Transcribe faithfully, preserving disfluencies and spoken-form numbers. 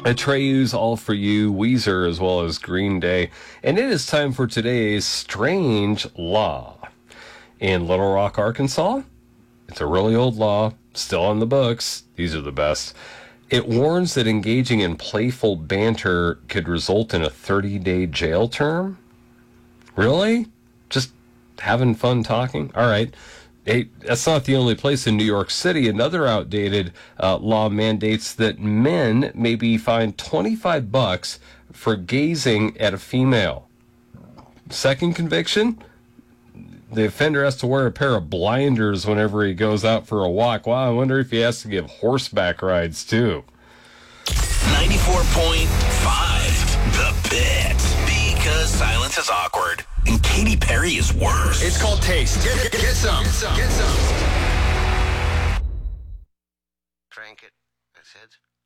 Atreyu's All For You, Weezer, as well as Green Day. And it is time for today's Strange Law. In Little Rock, Arkansas, it's a really old law, still on the books. These are the best. It warns that engaging in playful banter could result in a thirty-day jail term. Really? Just having fun talking? All right. Hey, that's not the only place in New York City. Another outdated uh, law mandates that men may be fined twenty-five bucks for gazing at a female. Second conviction, the offender has to wear a pair of blinders whenever he goes out for a walk. Wow, I wonder if he has to give horseback rides too. ninety-four point five, The Bit. Because silence is awkward and Katy Perry is worse. It's called taste. Get, get, get some. Get some. Get some. Crank it. I said.